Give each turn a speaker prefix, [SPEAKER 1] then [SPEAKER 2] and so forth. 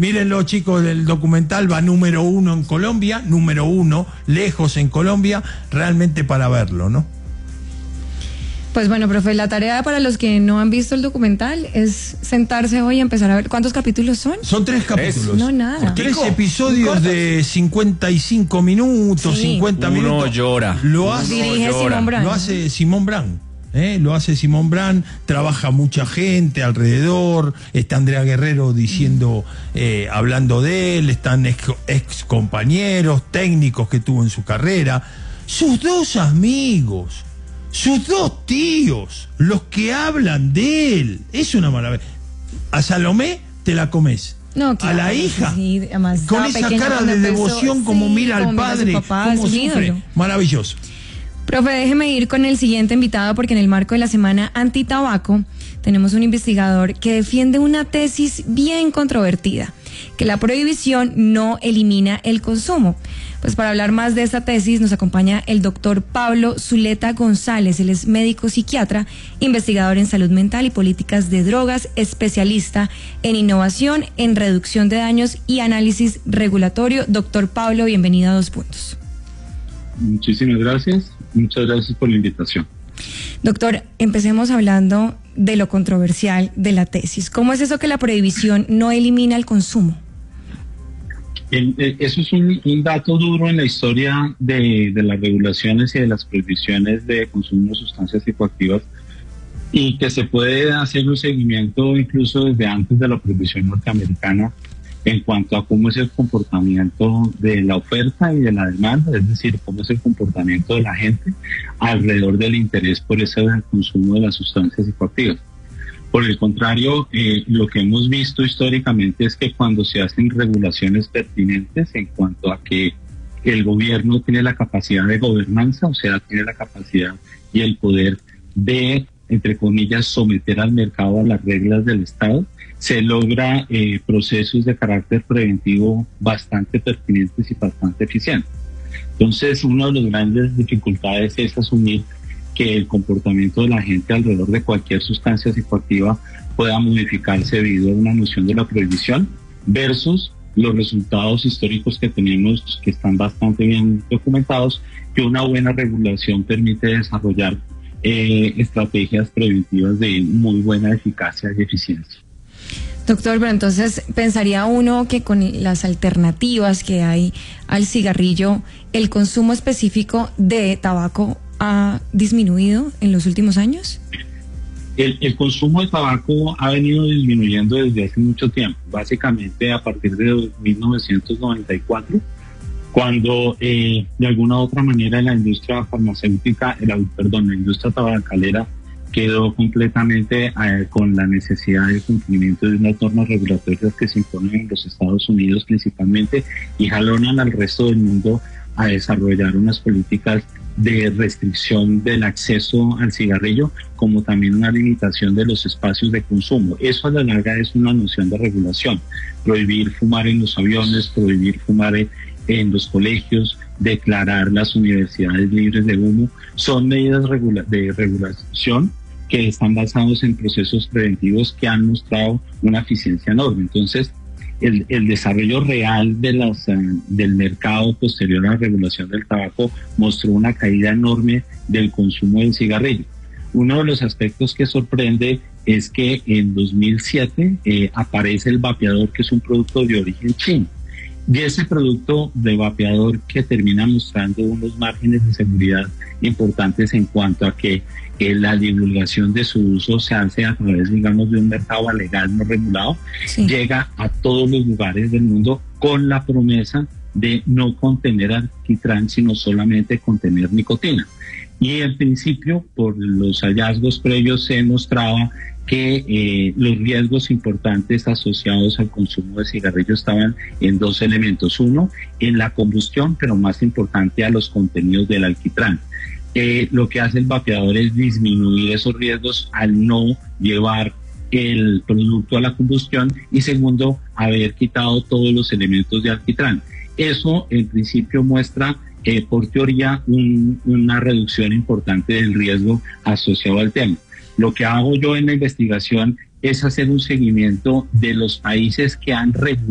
[SPEAKER 1] Mírenlo, chicos, el documental va número 1 en Colombia, número 1, lejos en Colombia, realmente para verlo, ¿no?
[SPEAKER 2] Pues bueno, profe, la tarea para los que no han visto el documental es sentarse hoy y empezar a ver. ¿Cuántos capítulos son?
[SPEAKER 1] Son 3 capítulos.
[SPEAKER 2] No, nada.
[SPEAKER 1] 3 episodios de 55 minutos,
[SPEAKER 2] Sí.
[SPEAKER 1] 50
[SPEAKER 3] Uno
[SPEAKER 1] minutos.
[SPEAKER 3] llora.
[SPEAKER 2] Dirige Simón Brand.
[SPEAKER 1] Lo hace Simón Brand. Lo hace Simón Brand, trabaja mucha gente alrededor, está Andrea Guerrero diciendo, hablando de él, están ex compañeros, técnicos que tuvo en su carrera, sus 2 amigos, sus 2 tíos, los que hablan de él. Es una maravilla. A Salomé te la comes.
[SPEAKER 2] No, claro,
[SPEAKER 1] a la hija,
[SPEAKER 2] sí, además,
[SPEAKER 1] con
[SPEAKER 2] estaba
[SPEAKER 1] esa
[SPEAKER 2] pequeña
[SPEAKER 1] cara
[SPEAKER 2] cuando
[SPEAKER 1] de
[SPEAKER 2] empezó,
[SPEAKER 1] devoción, como
[SPEAKER 2] sí,
[SPEAKER 1] mira al
[SPEAKER 2] como mira a su
[SPEAKER 1] padre,
[SPEAKER 2] papá,
[SPEAKER 1] cómo
[SPEAKER 2] su
[SPEAKER 1] sufre.
[SPEAKER 2] ídolo.
[SPEAKER 1] Maravilloso.
[SPEAKER 2] Profe, déjeme ir con el siguiente invitado porque en el marco de la semana antitabaco tenemos un investigador que defiende una tesis bien controvertida, que la prohibición no elimina el consumo. Pues para hablar más de esta tesis nos acompaña el doctor Pablo Zuleta González. Él es médico psiquiatra, investigador en salud mental y políticas de drogas, especialista en innovación, en reducción de daños y análisis regulatorio. Doctor Pablo, bienvenido a 2 Puntos.
[SPEAKER 4] Muchísimas gracias. Muchas gracias por la invitación.
[SPEAKER 2] Doctor, empecemos hablando de lo controversial de la tesis. ¿Cómo es eso que la prohibición no elimina el consumo?
[SPEAKER 4] Eso es un dato duro en la historia de las regulaciones y de las prohibiciones de consumo de sustancias psicoactivas, y que se puede hacer un seguimiento incluso desde antes de la prohibición norteamericana en cuanto a cómo es el comportamiento de la oferta y de la demanda, es decir, cómo es el comportamiento de la gente alrededor del interés por ese consumo de las sustancias psicoactivas. Por el contrario, lo que hemos visto históricamente es que cuando se hacen regulaciones pertinentes en cuanto a que el gobierno tiene la capacidad de gobernanza, o sea, tiene la capacidad y el poder de, entre comillas, someter al mercado a las reglas del Estado, se logra procesos de carácter preventivo bastante pertinentes y bastante eficientes. Entonces, una de las grandes dificultades es asumir que el comportamiento de la gente alrededor de cualquier sustancia psicoactiva pueda modificarse debido a una noción de la prohibición versus los resultados históricos que tenemos, que están bastante bien documentados, que una buena regulación permite desarrollar estrategias preventivas de muy buena eficacia y eficiencia.
[SPEAKER 2] Doctor, pero entonces pensaría uno que con las alternativas que hay al cigarrillo, el consumo específico de tabaco ha disminuido en los últimos años.
[SPEAKER 4] El consumo de tabaco ha venido disminuyendo desde hace mucho tiempo, básicamente a partir de 1994, cuando de alguna u otra manera la industria farmacéutica, la industria tabacalera quedó completamente con la necesidad de cumplimiento de unas normas regulatorias que se imponen en los Estados Unidos principalmente y jalonan al resto del mundo a desarrollar unas políticas de restricción del acceso al cigarrillo, como también una limitación de los espacios de consumo. Eso a la larga es una noción de regulación. Prohibir fumar en los aviones, prohibir fumar en los colegios, declarar las universidades libres de humo, son medidas de regulación que están basados en procesos preventivos que han mostrado una eficiencia enorme. Entonces, el desarrollo real de del mercado posterior a la regulación del tabaco mostró una caída enorme del consumo del cigarrillo. Uno de los aspectos que sorprende es que en 2007 aparece el vapeador, que es un producto de origen chino. Y ese producto de vapeador que termina mostrando unos márgenes de seguridad importantes en cuanto a que la divulgación de su uso se hace a través, digamos, de un mercado legal no regulado, sí, llega a todos los lugares del mundo con la promesa de no contener alquitrán, sino solamente contener nicotina. Y en principio, por los hallazgos previos, se mostraba que los riesgos importantes asociados al consumo de cigarrillos estaban en 2 elementos. Uno, en la combustión, pero más importante, a los contenidos del alquitrán. Lo que hace el vapeador es disminuir esos riesgos al no llevar el producto a la combustión, y segundo, haber quitado todos los elementos de alquitrán. Eso en principio muestra por teoría una reducción importante del riesgo asociado al tema. Lo que hago yo en la investigación es hacer un seguimiento de los países que han regulado